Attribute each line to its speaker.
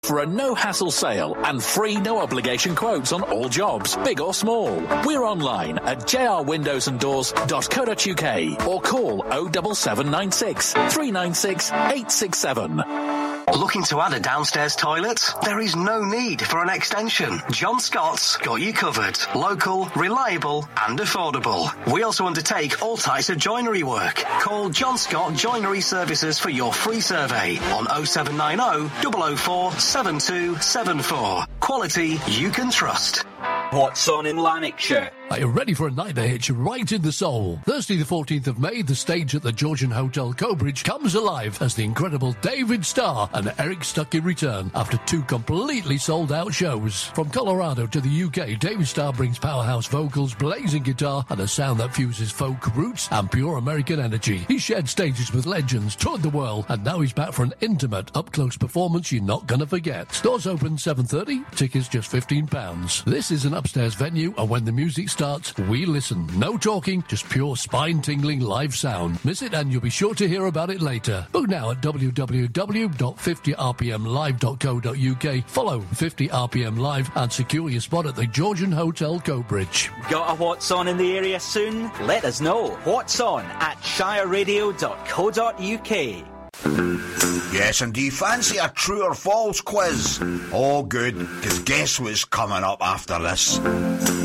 Speaker 1: For a no-hassle sale and free no-obligation quotes on all jobs, big or small. We're online at jrwindowsanddoors.co.uk or call 07796 396 867.
Speaker 2: Looking to add a downstairs toilet? There is no need for an extension. John Scott's got you covered. Local, reliable and affordable. We also undertake all types of joinery work. Call John Scott Joinery Services for your free survey on 0790 004 7274. Quality you can trust.
Speaker 3: What's on in Lanarkshire?
Speaker 4: Are you ready for a night that hits you right in the soul? Thursday the 14th of May, the stage at the Georgian Hotel Coatbridge comes alive as the incredible David Starr and Eric Stuckey return after 2 completely sold-out shows. From Colorado to the UK, David Starr brings powerhouse vocals, blazing guitar, and a sound that fuses folk roots and pure American energy. He shared stages with legends, toured the world, and now he's back for an intimate, up-close performance you're not going to forget. Doors open 7:30, tickets just £15. This is an upstairs venue, and when the music starts, we listen. No talking, just pure spine-tingling live sound. Miss it and you'll be sure to hear about it later. Book now at www.50rpmlive.co.uk. Follow 50rpm Live and secure your spot at the Georgian Hotel Coatbridge.
Speaker 3: Got a What's On in the area soon? Let us know. What's On at shireradio.co.uk.
Speaker 5: Yes, and do you fancy a true or false quiz? Oh, good, because guess what's coming up after this?